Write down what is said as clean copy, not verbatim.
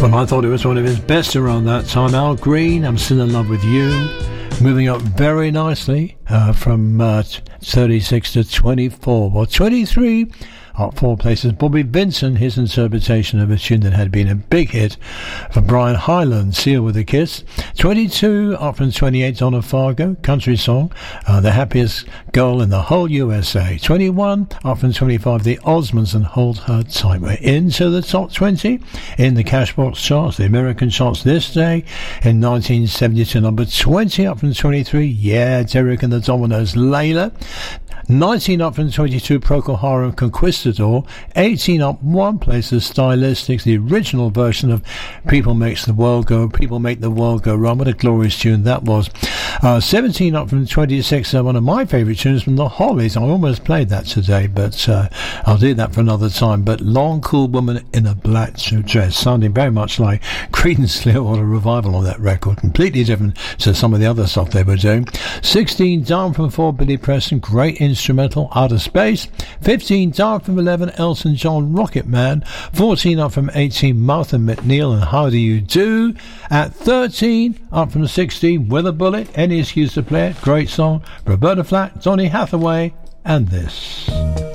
Well, I thought it was one of his best around that time. Al Green, I'm Still in Love with You. Moving up very nicely from 36 to 24. Well, 23, up 4 places. Bobby Vinson, his interpretation of a tune that had been a big hit for Brian Hyland, Seal with a Kiss. 22, up from 28, Donna Fargo, country song, The Happiest Girl in the Whole USA. 21, up from 25, The Osmonds and Hold Her Tight. We're into the top 20 in the Cashbox charts, the American charts this day in 1972. Number 20, up from 23, yeah, Derek and the Dominoes, Layla. 19 up from 22, Procol Harum, Conquistador. 18 up 1 place, The Stylistics, the original version of People Make the World Go Round. What a glorious tune that was. 17 up from 26, one of my favourite tunes from the Hollies. I almost played that today, but I'll do that for another time. But Long Cool Woman in a Black Dress, sounding very much like Creedence Clearwater Revival on that record, completely different to some of the other stuff they were doing. 16 down from 4, Billy Preston, great instrumental, Outer Space. 15 down from 11, Elton John, Rocket Man. 14 up from 18, Martha McNeil and How Do You Do. At 13 up from 16, With a Bullet, Any Excuse to Play It, great song, Roberta Flack, Donny Hathaway, and this.